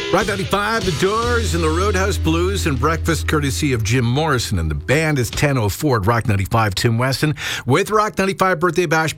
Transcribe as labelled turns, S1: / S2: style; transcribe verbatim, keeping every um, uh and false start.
S1: Rock ninety-five, The Doors and the Roadhouse Blues and Breakfast, courtesy of Jim Morrison. And the band is ten oh four at Rock ninety-five. Tim Weston with Rock ninety-five Birthday Bash.